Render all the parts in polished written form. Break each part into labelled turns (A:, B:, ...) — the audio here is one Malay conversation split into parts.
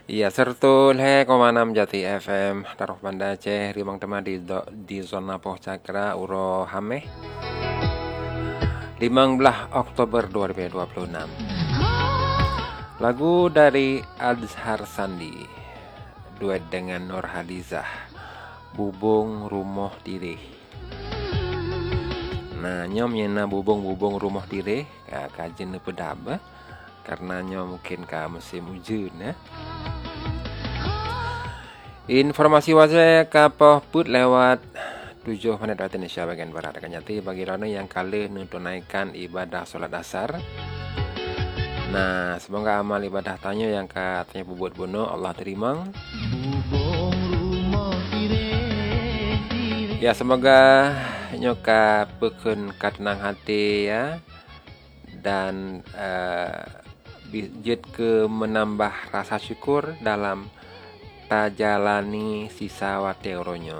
A: Iya, sertul he komanam Jati FM taruh Banda Aceh rimang tema di zona Poh Cakra Uro Hameh 15 Oktober 2026. Lagu dari Azhar Sandi duet dengan Nur Halizah, Bubung Rumoh Dirih. Nah, nyom yena bubung rumah dirih kajen pedab karena nyom mungkin ka musim hujan ya. Informasi wajah kapah put lewat 7 menit waktu Indonesia bagian barat akan nyati bagi rana yang kali menunaikan ibadah solat asar. Nah, semoga amal ibadah tanya yang katanya buat bono Allah terima. Ya, semoga nyoka peken katenang hati ya dan bijit ke menambah rasa syukur dalam tajalani sisa wateoronyo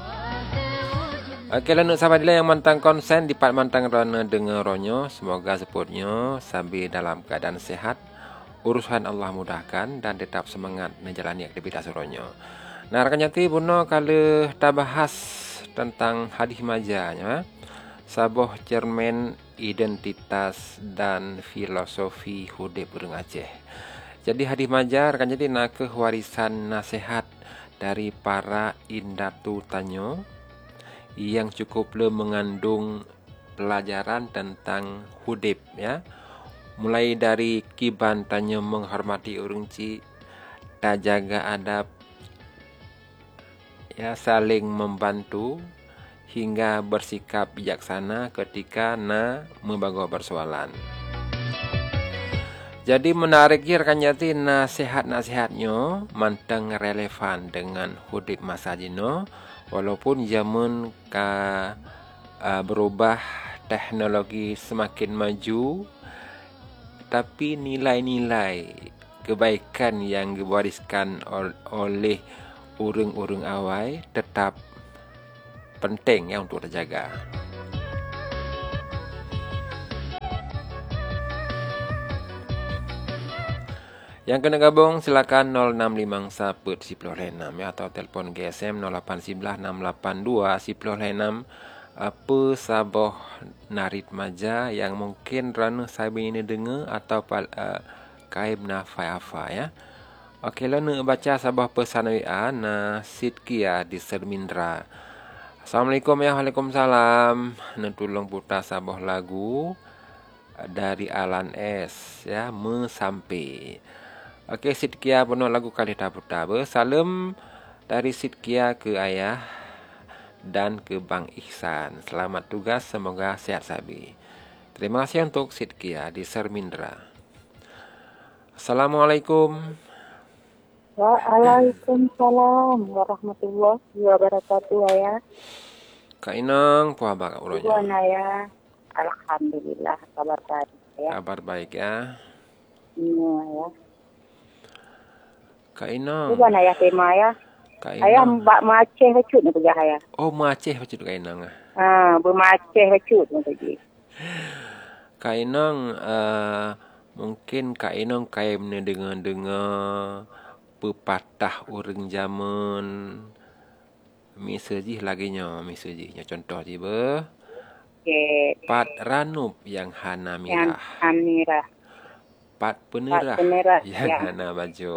A: Oke, lalu sahabat yang mantang konsen di part mantang rana dengar ronyo, semoga supportnya sambil dalam keadaan sehat, urusan Allah mudahkan dan tetap semangat menjalani aktivitas ronyo. Nah, rekan nyati buno kalau kita bahas tentang hadis majanya, saboh cermin identitas dan filosofi hudib urang Aceh. Jadi hadis majar kan jadi nak warisan nasihat dari para indatu tanyo yang cukup le mengandung pelajaran tentang hudib ya. Mulai dari kiban tanyo menghormati urang ci, tak jaga adab ya, saling membantu hingga bersikap bijaksana ketika membawa persoalan. Jadi menarik ya rekan jati nasihat-nasihatnya manteng relevan dengan hudib masa jino walaupun zaman berubah, teknologi semakin maju, tapi nilai-nilai kebaikan yang diwariskan oleh urang-urang awai tetap penting ya untuk terjaga. Yang kena gabung silakan 0651 ya, atau telefon GSM 0811 682 apa saboh narit maja yang mungkin rana sabi ini dengar atau kaib nafai afa ya. Okey, lalu baca saboh pesan WA na Sidkia di Sermindra. Assalamualaikum ya, waalaikumsalam. Tolong putar saboh lagu dari Alan S ya, Mesampai. Okey, Sidkia penuh lagu kali tak salam dari Sidkia ke ayah dan ke Bang Ihsan. Selamat tugas, semoga sehat sabi. Terima kasih untuk Sidkia di Sermindra. Assalamualaikum.
B: Waalaikumsalam warahmatullahi wabarakatuh ayah.
A: Kak Inang, puah bak uronya.
B: Puan ayah. Alhamdulillah kabar baik ya.
A: Kabar baik ya.
B: Iya ya.
A: Kak Inang.
B: Puan ayah tema ya.
A: Kak
B: Ayah
A: Inang.
B: mbak Aceh hacut nak pergi ayah.
A: Oh, Aceh hacut Kak Inang.
B: Aceh hacut nak pergi.
A: Kak Inang, mungkin Kak Inang kaya dengar pepatah orang zaman misejih laginya contoh tiba.
B: Okey.
A: Pat ranup yang hana mirah.
B: Yang amirah.
A: Pat penerah yang
B: ya.
A: hana baju.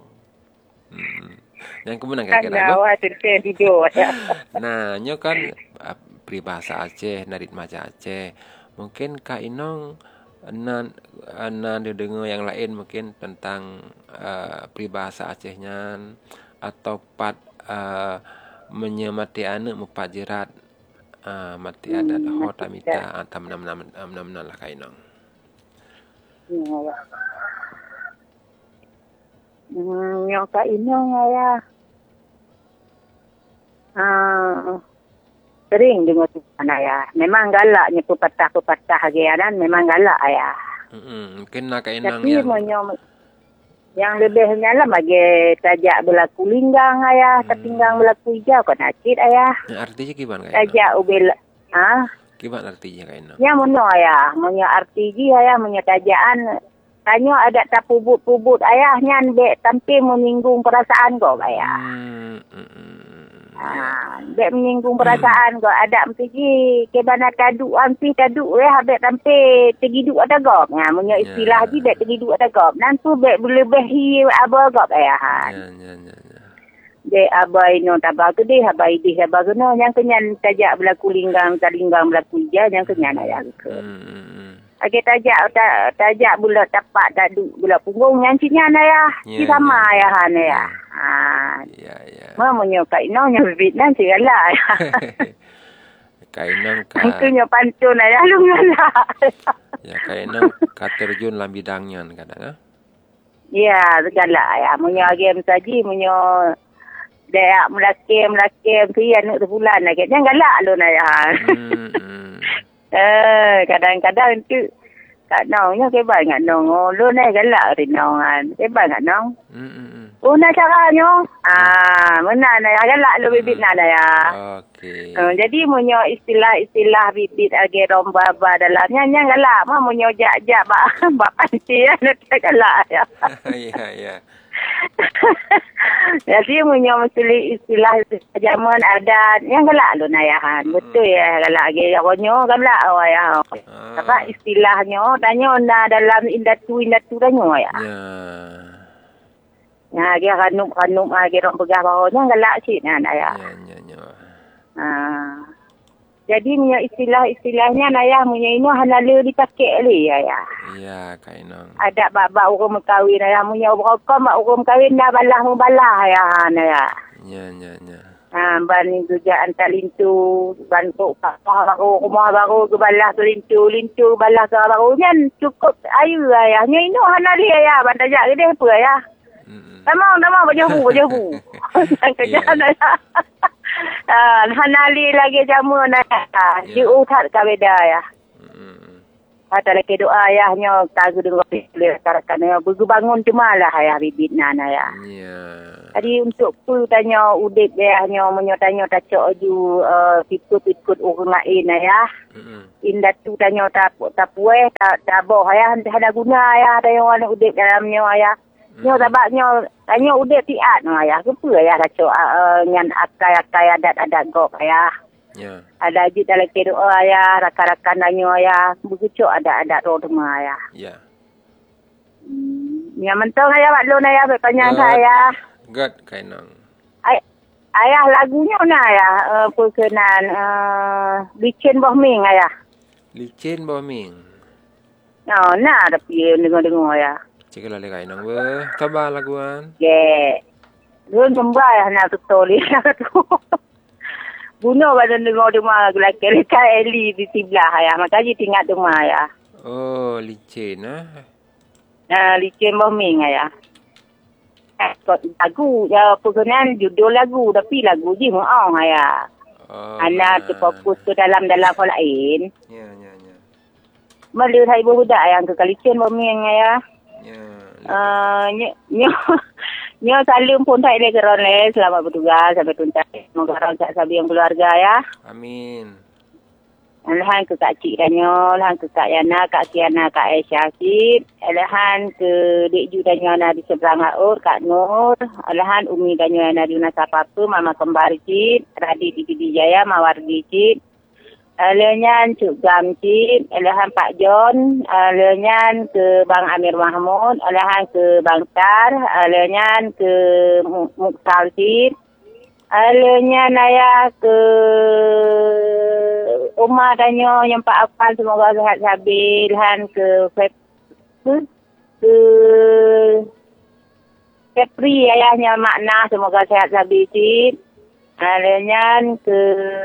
A: Yang kemudian kira-kira
B: apa? Awak tidur ya.
A: Nah, nyo kan peribahasa Aceh, narit maja Aceh. Mungkin Kak Inong nan dengar yang lain mungkin tentang peribahasa Acehnya atau pat menyemati anak mupajirat mati adat hota mita antam nam lah Kak Inong.
B: Yang Kak Inong ayah. Sering dengar tuan ayah. Memang galaknya pepatah-pepatah hagianan memang galak ayah.
A: Mungkin nak Kak Inong
B: yang lebihnya lah bagi tajak berlaku linggang ayah, tertinggang berlaku hijau kan acid ayah.
A: Artinya gimana Kak Inong?
B: Tajak ubel
A: gimana artinya Kak Inong?
B: Ya mono ayah, monya arti ji ayah, monya tajaan tanya ada tak pubut-pubut ayahnya dek tampil menyinggung perasaan kau ayah. Dek menyinggung perasaan kau ada pergi ke mana taduk ampi taduk habis tampil tergiduk ada gop. Punya istilah ji dek tergiduk ada gop. Nanti dek berlebihi apa gop ayah. Dek abai no tabah ke deh abai deh tabah kena yang kenyan tajak berlaku linggang berlaku ija yang kenyan ayah ke. Okey tajak bulat tapak taduk bulat punggung yang cinya ayah. Ci sama ayahan ya. Mamanya kainong yang Vietnam segala.
A: Kainong
B: Angkunya pantun ayah lu ngala.
A: Ya kainong terjun dalam bidangnya kadang
B: Ya, segala ayah. Munya game saji munya dia melakem kian nak sebulan lagi. Jangan galak lu ayah. Kadang-kadang tu kat nongnya ke banyak nong. Lu naik galak ri nongan. Ke banyak nong. Nak caranya. Mana nak galak lu bibit nak ya.
A: Okey.
B: Jadi munyo istilah bibit age rombaba dalamnya nya galak. Mah munyo jak bak panci nak galak ya.
A: Ya.
B: Jadi munyo mesti istilah zaman adat yang galak lu nayahan. Betul ya galak age ronyo galak ya. Sebab istilahnya tanya dalam indatu danyo ya. Ya, dia kanum dia orang pegah bawahnya galak cik ya. Jadi punya istilahnya ayah punya ini halal dipakai le ya.
A: Ya, kainang.
B: Ada bab orang berkahwin ayah punya berapa mak orang kahwin dah balah ya.
A: Ya.
B: Ban juga antar lintu ban rumah baru ke balah ke lintu balah ke baru kan cukup air ayahnya ini halal ya ban tajak gede apa ya. Tamang berjahu. Kerjaan ayah. Hanali lagi jamu nak. Diutat ka beda ya. Kata lagi doa ayahnya tagu dengan pilih karakannya berbangun cemalah ayah bibit nana ya. Jadi untuk pu tanya udip ayahnya menyotanya tacok ju pikut orang lain ya. Indat tu tanya tak puas tak boh ayah ada guna ayah ada yang ada udip dalamnya ayah. Nyo tabaknya tanya udah tiat no ayah ke apa ayah tacok ngan akai adat gop ayah. Ya. Ada je dalam doa ayah rakan-rakan danyo ayah begitu ada roh rumah ayah. Ya. Yang mentong ayah maklum ayah bertanya saya.
A: God kainang.
B: Ayah lagunya na ayah perkenan licin bohming ayah.
A: Licin bohming.
B: Nah tapi dengar ayah.
A: Cik lale kainang be. Tabah laguan.
B: Ye. Dun sembah ya nak tutoli tu. Bunuh badan dengar rumah lelaki Eli di sebelah ya. Makanya tinggal rumah ya.
A: Oh, licin
B: licin bombing ya. Lagu ya perkenan judul lagu tapi lagu je muang ya. Anak terfokus ke dalam hal lain. Ya. Melihat ibu budak yang ke licin bombing ya. Nyo salim pun tak ada keron le selamat bertugas sampai tuntas semoga orang sabi yang keluarga ya. Amin. Alhan ke Kak Cik danyo, alhan ke Kak Yana, Kak Kiana, Kak Aisyah Cik, alhan ke Dek Ju danyo ana di seberang Aur, Kak Nur, alhan Umi danyo ana di Nasa Papa, Mama Kembar Cik, Radit di Jaya, Mawardi Cik. Lenyan Cuk Gam Cik, alahan Pak John, lenyan ke Bang Amir Mahmud, alahan ke Bang Tar, lenyan ke Muksal Cik, lenyan ayah ke Umar danyo yang Pak Afan semoga sehat sabil, han ke Febri ayahnya makna semoga sehat sabil Cik, lenyan ke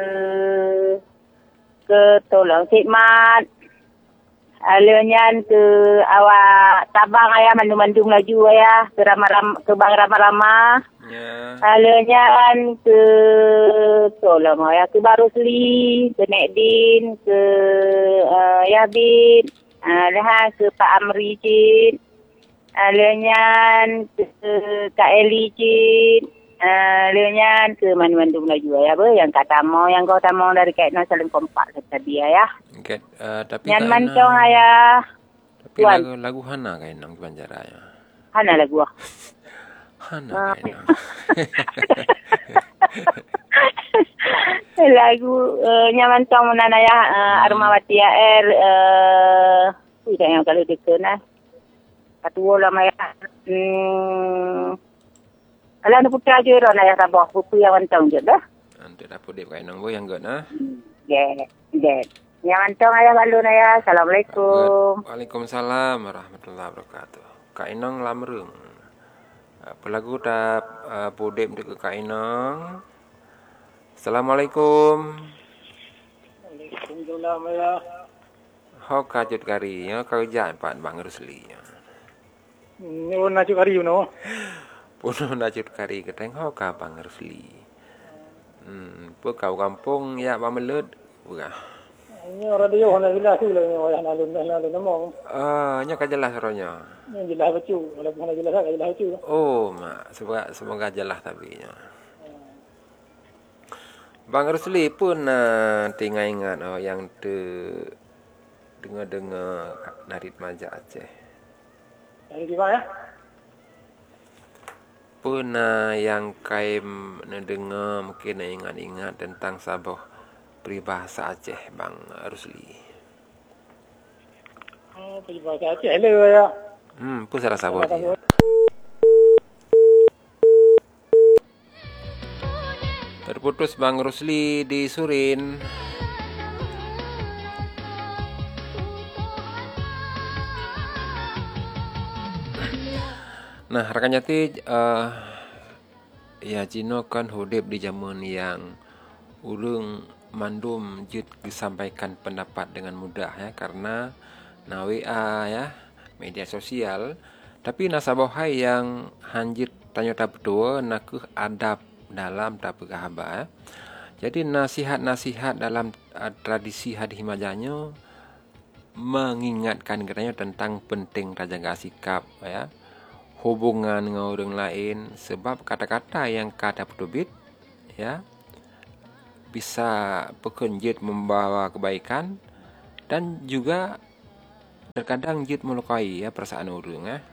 B: tolong khidmat alunyan ke awak tabang ayah mandung laju ayah ke bang ramah-ramah alunyan ke tolong ayah ke Barusli ke Nekdin ke Yabin leha ke Pak Amri Cid alunyan ke Kak Eli Cid Leonyan ke mana-mana Melayu ya apa yang kat Tamong yang kau Tamong dari Kak Noh saling kompak kata dia ya.
A: Tapi
B: yang mancong ayah.
A: Tapi lagu Hana kain nang Banjaraya.
B: Hana lagu.
A: Hana kain nang.
B: Lagu nyaman tong menana ya Armawati air tidak yang kalau dekena. Katuo lama ya. Ala putra je ro na ya sabah buku yang mantong je dah.
A: Ante dapat dia kain nang boy yang gak nah.
B: Yeah. Yang mantong ayah balu na ya. Assalamualaikum.
A: Waalaikumsalam warahmatullahi wabarakatuh. Kain nang lamrung. Pelagu tap podem dekat kain nang. Assalamualaikum.
C: Waalaikumsalam ya.
A: Hok kajut kari ya kau jangan Pak Bang Rusli.
C: Ni orang nak kari you know.
A: Puno najut kari keteng hok ka Bang Rusli. Pu kau kampung ya mamelut buka.
C: Ni radio hana jelas tu lah orang nak ngomong.
A: Nya ka jelas ronya.
C: Ni jelas betul. Walaupun hana jelas betul.
A: Oh, mak semoga jelas tapi nya. Bang Rusli pun tinggal ingat yang dengar narit maja Aceh.
C: Dari di mana?
A: Pun yang kaim dengar mungkin ingat-ingat tentang sabah peribahasa Aceh Bang Rusli.
C: Oh, peribahasa Aceh le ya.
A: Pun salah sabah dia. Terputus Bang Rusli di Surin. Nah, rekan jati ya Cino kan hudip di zaman yang urung mandum jut disampaikan pendapat dengan mudah ya karena WA ya, media sosial. Tapi nasabahai yang hanjit tanya tak berdua nakuh adab dalam tapu kahaba. Jadi nasihat-nasihat dalam tradisi hadis majanya mengingatkan katanya tentang penting terjaga sikap ya, hubungan dengan orang lain sebab kata-kata yang kata pedubit ya bisa pekenjit membawa kebaikan dan juga terkadang jit melukai ya perasaan orang